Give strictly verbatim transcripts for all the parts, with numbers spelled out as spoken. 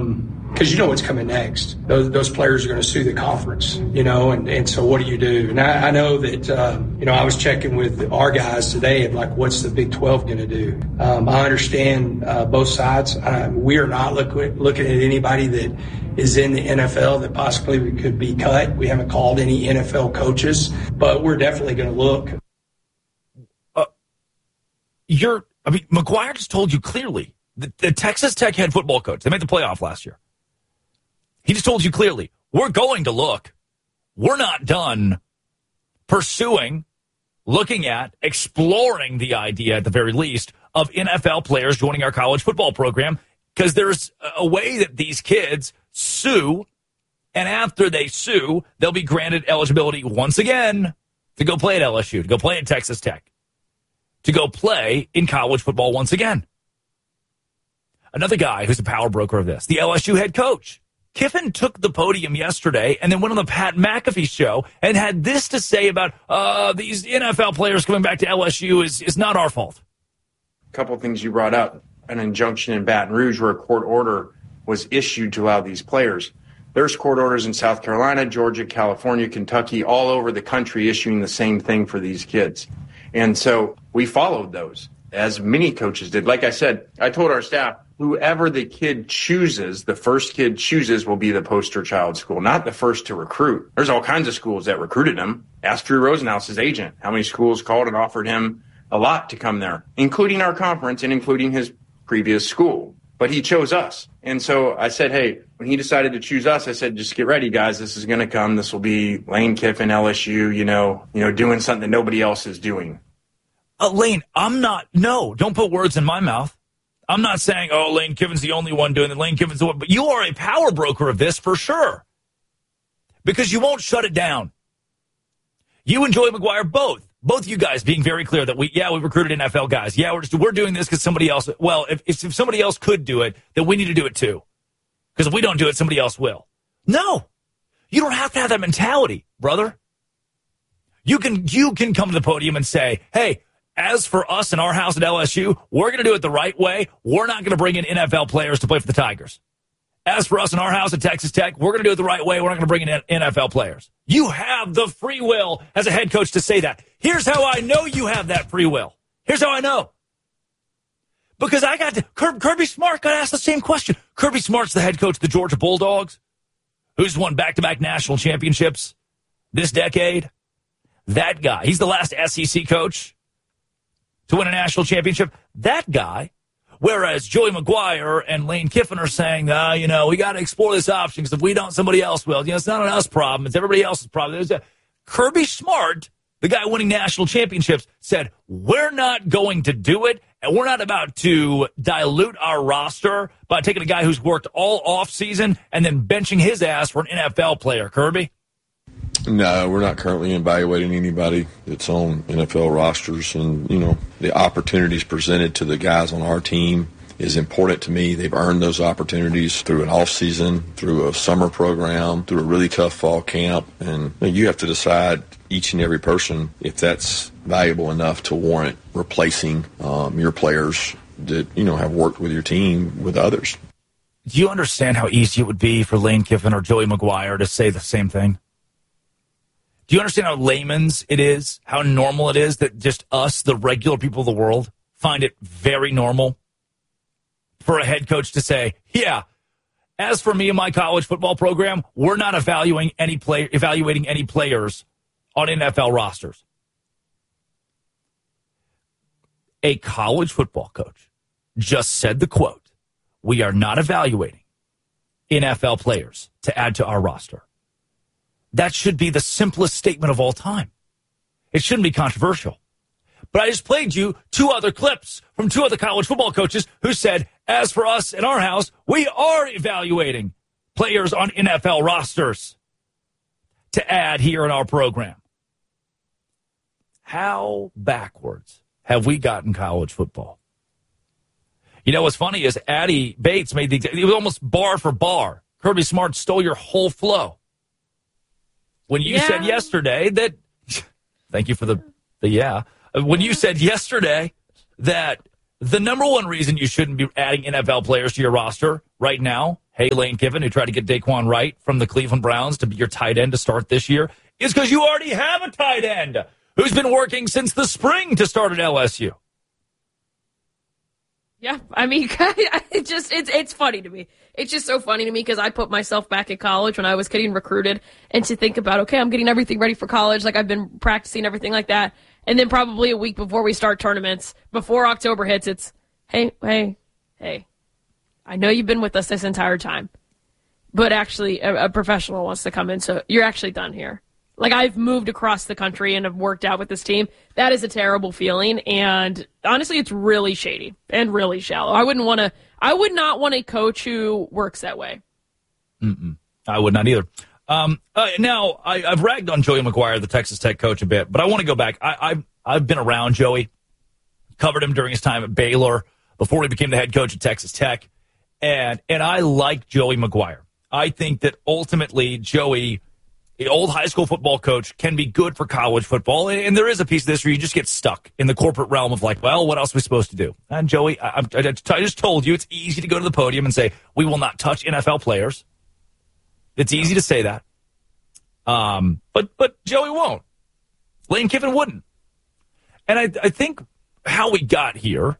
because you know what's coming next. Those, those players are going to sue the conference, you know, and, and so what do you do? And I, I know that, uh, you know, I was checking with our guys today of like, what's the Big twelve going to do? Um, I understand uh, both sides. Uh, we are not look, looking at anybody that is in the N F L that possibly could be cut. We haven't called any N F L coaches, but we're definitely going to look. Uh, you're, I mean, McGuire just told you clearly. The, the Texas Tech head football coach, they made the playoff last year. He just told you clearly, we're going to look. We're not done pursuing, looking at, exploring the idea at the very least of N F L players joining our college football program, because there's a way that these kids sue, and after they sue, they'll be granted eligibility once again to go play at L S U, to go play at Texas Tech, to go play in college football once again. Another guy who's a power broker of this, the L S U head coach. Kiffin took the podium yesterday and then went on the Pat McAfee show and had this to say about uh, these N F L players coming back to L S U is, is not our fault. A couple of things you brought up. An injunction in Baton Rouge where a court order was issued to allow these players. There's court orders in South Carolina, Georgia, California, Kentucky, all over the country issuing the same thing for these kids. And so we followed those, as many coaches did. Like I said, I told our staff, whoever the kid chooses, the first kid chooses will be the poster child school, not the first to recruit. There's all kinds of schools that recruited him. Ask Drew Rosenhaus, his agent, how many schools called and offered him a lot to come there, including our conference and including his previous school. But he chose us. And so I said, hey, when he decided to choose us, I said, just get ready, guys. This is going to come. This will be Lane Kiffin, L S U, you know, you know, doing something that nobody else is doing. Uh, Lane, I'm not, no, don't put words in my mouth. I'm not saying, oh, Lane Kiffin's the only one doing it. Lane Kiffin's the one. But you are a power broker of this for sure. Because you won't shut it down. You and Joey McGuire both. Both of you guys being very clear that we, yeah, we recruited N F L guys. Yeah, we're just, we're doing this because somebody else, well, if, if if somebody else could do it, then we need to do it too. Because if we don't do it, somebody else will. No. You don't have to have that mentality, brother. You can, you can come to the podium and say, hey, as for us in our house at L S U, we're going to do it the right way. We're not going to bring in N F L players to play for the Tigers. As for us in our house at Texas Tech, we're going to do it the right way. We're not going to bring in N F L players. You have the free will as a head coach to say that. Here's how I know you have that free will. Here's how I know. Because I got to, Kirby Smart got asked the same question. Kirby Smart's the head coach of the Georgia Bulldogs, who's won back-to-back national championships this decade. That guy, he's the last S E C coach to win a national championship. That guy, whereas Joey McGuire and Lane Kiffin are saying, uh, you know, we got to explore this option because if we don't, somebody else will. You know, it's not an us problem. It's everybody else's problem. There's a, Kirby Smart, the guy winning national championships, said, we're not going to do it, and we're not about to dilute our roster by taking a guy who's worked all offseason and then benching his ass for an N F L player. Kirby? No, we're not currently evaluating anybody that's on N F L rosters. And, you know, the opportunities presented to the guys on our team is important to me. They've earned those opportunities through an off season, through a summer program, through a really tough fall camp. And you know, you have to decide, each and every person, if that's valuable enough to warrant replacing um, your players that, you know, have worked with your team with others. Do you understand how easy it would be for Lane Kiffin or Joey McGuire to say the same thing? Do you understand how layman's it is, how normal it is that just us, the regular people of the world, find it very normal for a head coach to say, yeah, as for me and my college football program, we're not evaluating any play, evaluating any players on N F L rosters. A college football coach just said the quote, we are not evaluating N F L players to add to our roster. That should be the simplest statement of all time. It shouldn't be controversial. But I just played you two other clips from two other college football coaches who said, as for us in our house, we are evaluating players on N F L rosters to add here in our program. How backwards have we gotten college football? You know what's funny is Addy Bates made the, it was almost bar for bar. Kirby Smart stole your whole flow. When you yeah. said yesterday that, thank you for the, the yeah. When you said yesterday that the number one reason you shouldn't be adding N F L players to your roster right now hey, Lane Kiffin, who tried to get Daquan Wright from the Cleveland Browns to be your tight end to start this year, is because you already have a tight end who's been working since the spring to start at L S U. Yeah, I mean, it just it's it's funny to me. It's just so funny to me because I put myself back in college when I was getting recruited, and to think about, okay, I'm getting everything ready for college, like I've been practicing everything like that, and then probably a week before we start tournaments, before October hits, it's, hey, hey, hey, I know you've been with us this entire time, but actually a, a professional wants to come in, so you're actually done here. Like, I've moved across the country and have worked out with this team. That is a terrible feeling, and honestly, it's really shady and really shallow. I wouldn't want to. I would not want a coach who works that way. Mm-mm. I would not either. Um, uh, now, I, I've ragged on Joey McGuire, the Texas Tech coach, a bit, but I want to go back. I, I've I've been around Joey, covered him during his time at Baylor before he became the head coach at Texas Tech, and and I like Joey McGuire. I think that ultimately Joey, the old high school football coach, can be good for college football. And there is a piece of this where you just get stuck in the corporate realm of like, well, what else are we supposed to do? And Joey, I, I, I just told you it's easy to go to the podium and say, we will not touch N F L players. It's easy to say that. Um, but, but Joey won't. Lane Kiffin wouldn't. And I, I think how we got here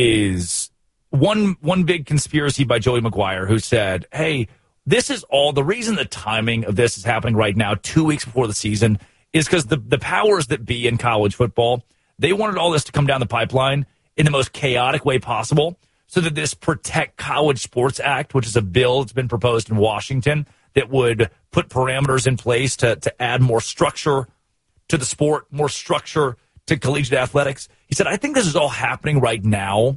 is one, one big conspiracy by Joey McGuire, who said, hey, this is all the reason the timing of this is happening right now, two weeks before the season, is because the, the powers that be in college football, they wanted all this to come down the pipeline in the most chaotic way possible so that this Protect College Sports Act, which is a bill that's been proposed in Washington that would put parameters in place to, to add more structure to the sport, more structure to collegiate athletics. He said, I think this is all happening right now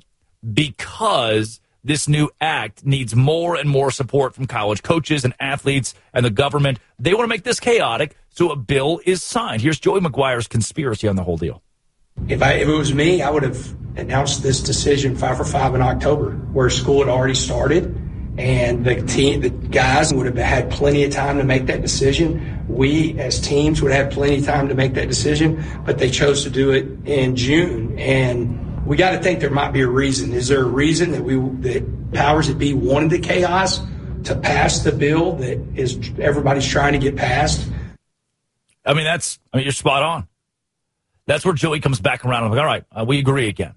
because this new act needs more and more support from college coaches and athletes and the government. They want to make this chaotic, so a bill is signed. Here's Joey McGuire's conspiracy on the whole deal. If I if it was me, I would have announced this decision five for five in October, where school had already started, and the team, the guys would have had plenty of time to make that decision. We, as teams, would have plenty of time to make that decision, but they chose to do it in June, and we got to think there might be a reason. Is there a reason that we that powers that be wanted the chaos to pass the bill that is everybody's trying to get passed? I mean, that's I mean, you're spot on. That's where Joey comes back around. I'm like, all right, uh, we agree again.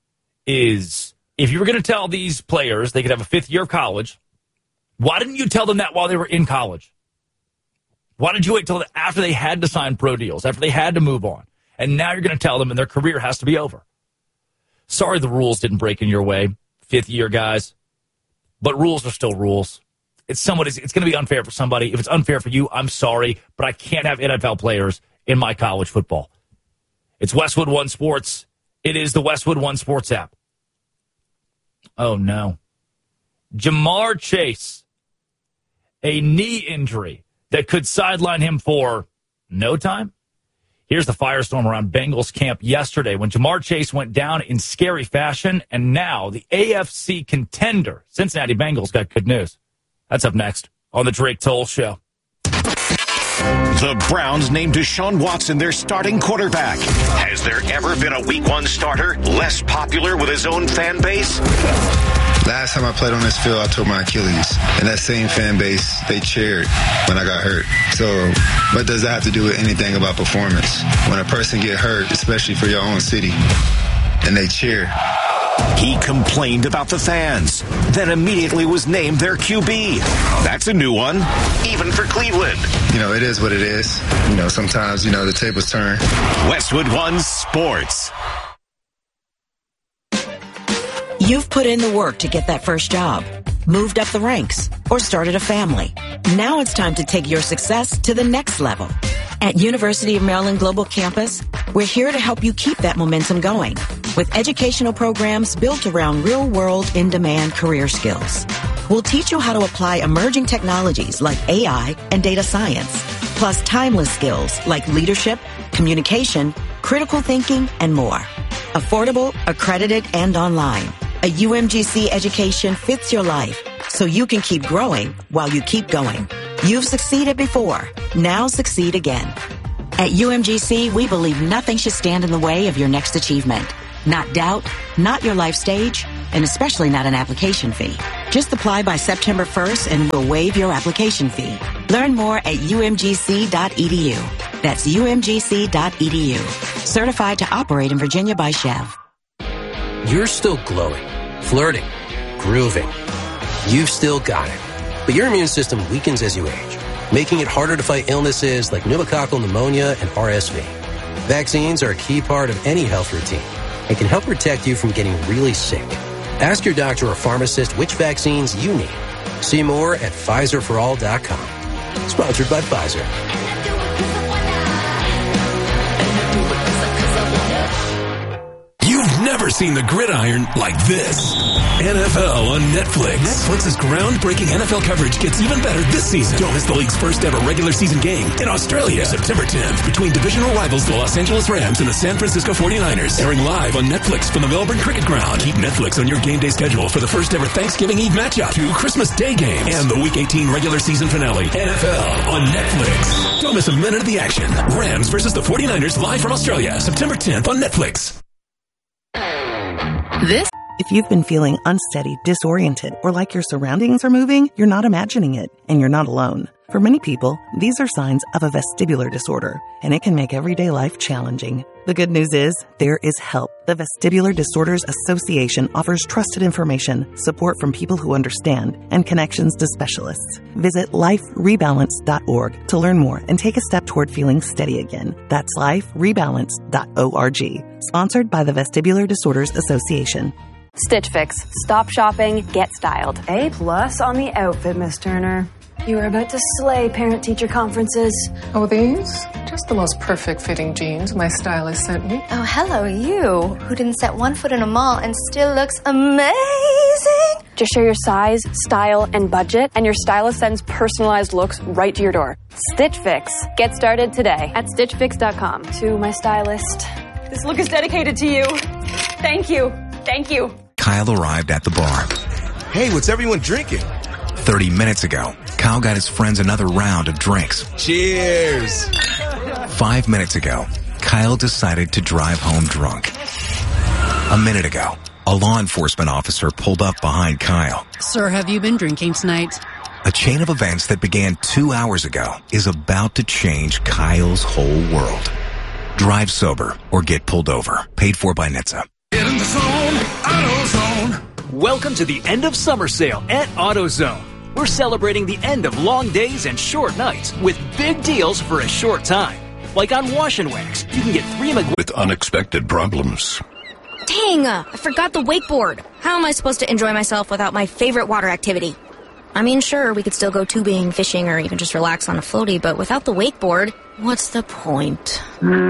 Is if you were going to tell these players they could have a fifth year of college, why didn't you tell them that while they were in college? Why did you wait till after they had to sign pro deals, after they had to move on? And now you're going to tell them and their career has to be over. Sorry the rules didn't break in your way, fifth year guys, but rules are still rules. It's somebody. It's going to be unfair for somebody. If it's unfair for you, I'm sorry, but I can't have N F L players in my college football. It's Westwood One Sports. It is the Westwood One Sports app. Oh, no. Ja'Marr Chase, a knee injury that could sideline him for no time. Here's the firestorm around Bengals camp yesterday when Ja'Marr Chase went down in scary fashion, and now the A F C contender, Cincinnati Bengals, got good news. That's up next on the Drake Toll Show. The Browns named Deshaun Watson their starting quarterback. Has there ever been a week one starter less popular with his own fan base? Last time I played on this field, I tore my Achilles. And that same fan base, they cheered when I got hurt. So what does that have to do with anything about performance? When a person get hurt, especially for your own city, and they cheer. He complained about the fans, then immediately was named their Q B. That's a new one, even for Cleveland. You know, it is what it is. You know, sometimes, you know, the tables turn. Westwood One Sports. You've put in the work to get that first job, moved up the ranks, or started a family. Now it's time to take your success to the next level. At University of Maryland Global Campus, we're here to help you keep that momentum going with educational programs built around real-world, in-demand career skills. We'll teach you how to apply emerging technologies like A I and data science, plus timeless skills like leadership, communication, critical thinking, and more. Affordable, accredited, and online. A U M G C education fits your life so you can keep growing while you keep going. You've succeeded before. Now succeed again. At U M G C, we believe nothing should stand in the way of your next achievement. Not doubt, not your life stage, and especially not an application fee. Just apply by September first and we'll waive your application fee. Learn more at U M G C dot E D U. That's U M G C dot E D U. Certified to operate in Virginia by Chev. You're still glowing, flirting, grooving. You've still got it. But your immune system weakens as you age, making it harder to fight illnesses like pneumococcal pneumonia and R S V. Vaccines are a key part of any health routine and can help protect you from getting really sick. Ask your doctor or pharmacist which vaccines you need. See more at Pfizer for all dot com. Sponsored by Pfizer. You've never seen the gridiron like this. N F L on Netflix. Netflix's groundbreaking N F L coverage gets even better this season. Don't miss the league's first ever regular season game in Australia, September tenth, between divisional rivals the Los Angeles Rams and the San Francisco forty-niners. Airing live on Netflix from the Melbourne Cricket Ground. Keep Netflix on your game day schedule for the first ever Thanksgiving Eve matchup, two Christmas Day games, and the Week eighteen regular season finale. N F L on Netflix. Don't miss a minute of the action. Rams versus the forty-niners live from Australia, September tenth on Netflix. This. If you've been feeling unsteady, disoriented, or like your surroundings are moving, you're not imagining it, and you're not alone. For many people, these are signs of a vestibular disorder, and it can make everyday life challenging. The good news is, there is help. The Vestibular Disorders Association offers trusted information, support from people who understand, and connections to specialists. Visit life rebalance dot org to learn more and take a step toward feeling steady again. That's life rebalance dot org. Sponsored by the Vestibular Disorders Association. Stitch Fix. Stop shopping, get styled. A plus on the outfit, Miss Turner. You are about to slay parent-teacher conferences. Oh, these? Just the most perfect fitting jeans my stylist sent me. Oh, hello, you, who didn't set one foot in a mall and still looks amazing. Just share your size, style, and budget, and your stylist sends personalized looks right to your door. Stitch Fix. Get started today at stitch fix dot com. To my stylist, this look is dedicated to you. Thank you. Thank you. Kyle arrived at the bar. Hey, what's everyone drinking? thirty minutes ago, Kyle got his friends another round of drinks. Cheers! Five minutes ago, Kyle decided to drive home drunk. A minute ago, a law enforcement officer pulled up behind Kyle. Sir, have you been drinking tonight? A chain of events that began two hours ago is about to change Kyle's whole world. Drive sober or get pulled over. Paid for by N H T S A. Get in the zone, AutoZone. Welcome to the end of summer sale at AutoZone. We're celebrating the end of long days and short nights with big deals for a short time. Like on Wash and Wax, you can get three Mag- with unexpected problems. Dang, uh, I forgot the wakeboard. How am I supposed to enjoy myself without my favorite water activity? I mean, sure, we could still go tubing, fishing, or even just relax on a floaty, but without the wakeboard, what's the point?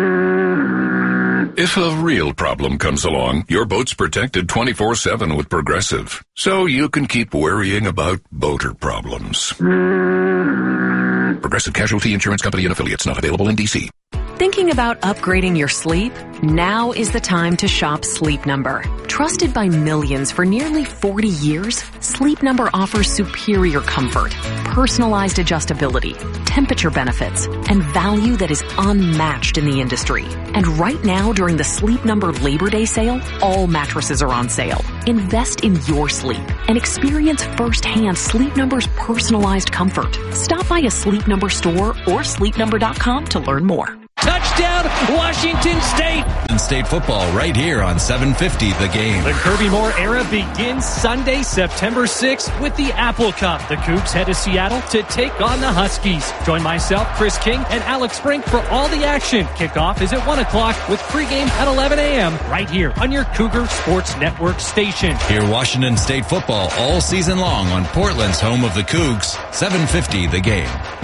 If a real problem comes along, your boat's protected twenty-four seven with Progressive, so you can keep worrying about boater problems. Progressive Casualty Insurance Company and Affiliates, not available in D C. Thinking about upgrading your sleep? Now is the time to shop Sleep Number. Trusted by millions for nearly forty years, Sleep Number offers superior comfort, personalized adjustability, temperature benefits, and value that is unmatched in the industry. And right now, during the Sleep Number Labor Day sale, all mattresses are on sale. Invest in your sleep and experience firsthand Sleep Number's personalized comfort. Stop by a Sleep Number store or sleep number dot com to learn more. Touchdown, Washington State! And state football right here on seven fifty The Game. The Kirby Moore era begins Sunday, September sixth with the Apple Cup. The Cougs head to Seattle to take on the Huskies. Join myself, Chris King, and Alex Brink for all the action. Kickoff is at one o'clock with pregame at eleven a.m. right here on your Cougar Sports Network station. Hear Washington State football all season long on Portland's home of the Cougs, seven fifty The Game.